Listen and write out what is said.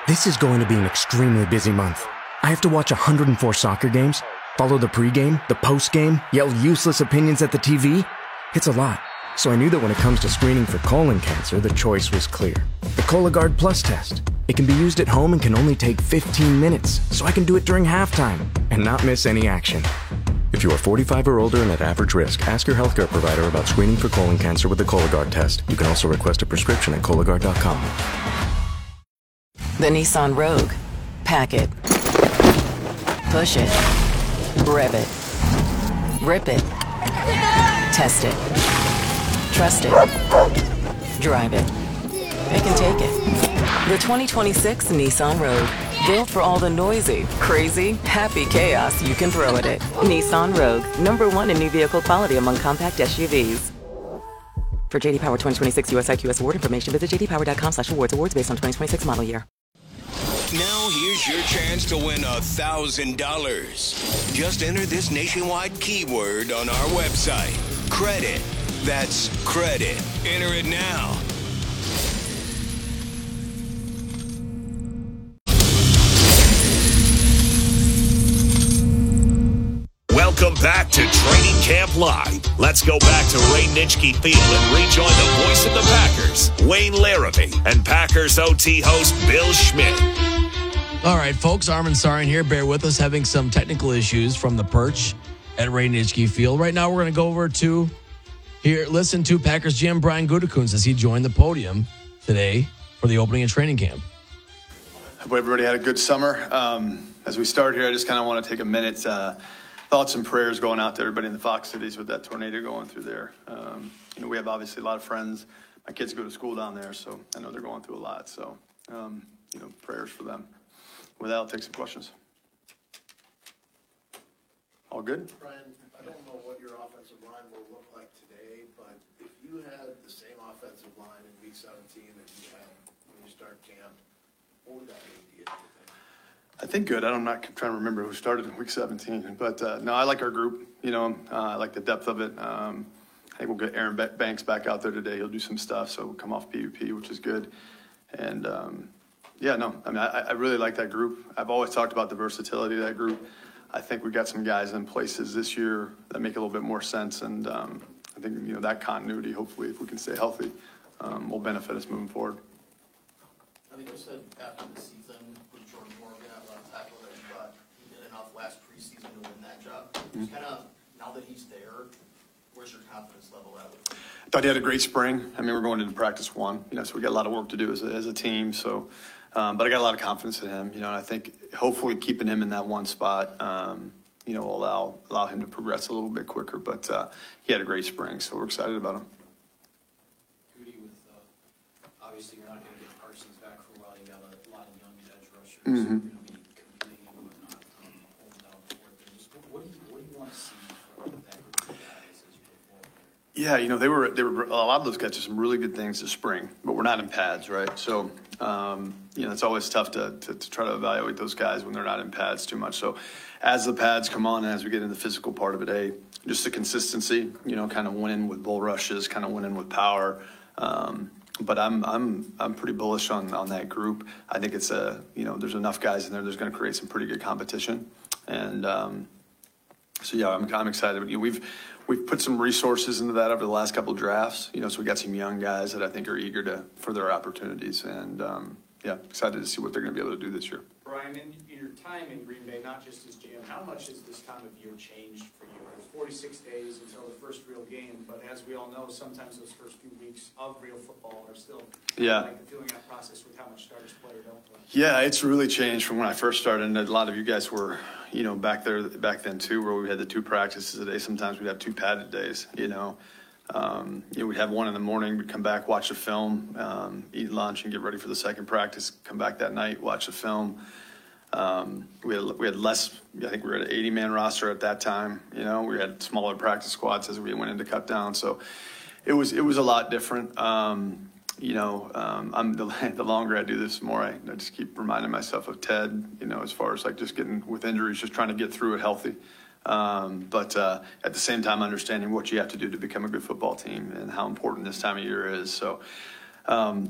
This is going to be an extremely busy month. I have to watch 104 soccer games, follow the pregame, the postgame, yell useless opinions at the TV. It's a lot. So I knew that when it comes to screening for colon cancer, the choice was clear. The Cologuard Plus test. It can be used at home and can only take 15 minutes, so I can do it during halftime and not miss any action. If you are 45 or older and at average risk, ask your healthcare provider about screening for colon cancer with the Cologuard test. You can also request a prescription at Cologuard.com. The Nissan Rogue. Pack it. Push it. Rev it. Rip it. Test it. Trust it. Drive it. It can take it. The 2026 Nissan Rogue. Built for all the noisy, crazy, happy chaos you can throw at it. Nissan Rogue. #1 in new vehicle quality among compact SUVs. For JD Power 2026 US IQS award information, visit jdpower.com/awards. Awards based on 2026 model year. Now here's your chance to win $1,000. Just enter this nationwide keyword on our website. Credit. That's credit. Enter it now. Welcome back to Training Camp Live. Let's go back to Ray Nitschke Field and rejoin the voice of the Packers, Wayne Larrivee, and Packers OT host Bill Schmidt. All right, folks, Armin Sarian here. Bear with us, having some technical issues from the perch at Ray Nitschke Field. Right now, we're going to go over to listen to Packers GM Brian Gutekunst as he joined the podium today for the opening of training camp. Hope everybody had a good summer. As we start here, I just kind of want to take a minute. Thoughts and prayers going out to everybody in the Fox Cities with that tornado going through there. We have obviously a lot of friends. My kids go to school down there, so I know they're going through a lot. So, prayers for them. With that, I'll take some questions. All good? Brian, I don't know what your offensive line will look like today, but if you had the same offensive line in Week 17 that you had when you start camp, what would that mean to you? I think good. I'm not trying to remember who started in Week 17, but no, I like our group. I like the depth of it. I think we'll get Aaron Banks back out there today. He'll do some stuff, so we'll come off PUP, which is good. And I really like that group. I've always talked about the versatility of that group. I think we've got some guys in places this year that make a little bit more sense, and I think that continuity, hopefully, if we can stay healthy, will benefit us moving forward. I think you said after the season with Jordan Morgan at left tackle that you thought he did enough last preseason to win that job. Just kind of, now that he's there, where's your confidence level at with him? I thought he had a great spring. We're going into practice one, so we got a lot of work to do as a team. So, but I got a lot of confidence in him. And I think hopefully keeping him in that one spot, will allow him to progress a little bit quicker. But he had a great spring, so we're excited about him. Goody, with obviously you're not going to get Parsons back for a while. You got a lot of young edge rushers. Mm-hmm. You're going to be competing and whatnot, holding down the fort. What do you want to see from that group of guys as you go forward? Yeah, they were a lot of those guys did some really good things this spring, but we're not in pads, right? So, it's always tough to try to evaluate those guys when they're not in pads too much. So, as the pads come on and as we get into the physical part of it, just the consistency, kind of winning with bull rushes, kind of winning with power. But I'm pretty bullish on that group. I think it's there's enough guys in there. There's going to create some pretty good competition, and I'm excited. We've put some resources into that over the last couple of drafts. So we got some young guys that I think are eager for their opportunities, and excited to see what they're going to be able to do this year. Brian, in your time in Green Bay, not just as GM, how much has this time of year changed for you? There's 46 days until the first real game, but as we all know, sometimes those first few weeks of real football are still like the feeling out process with how much starters play or don't play. Yeah, it's really changed from when I first started, and a lot of you guys were, back then too, where we had the 2 practices a day. Sometimes we'd have 2 padded days, we'd have one in the morning, we'd come back, watch a film, eat lunch, and get ready for the second practice. Come back that night, watch a film. We had less. I think we were at an 80-man roster at that time. We had smaller practice squads as we went into cut down. So it was a lot different. I'm the longer I do this, the more I just keep reminding myself of Ted. As far as like just getting with injuries, just trying to get through it healthy. But at the same time, understanding what you have to do to become a good football team and how important this time of year is. So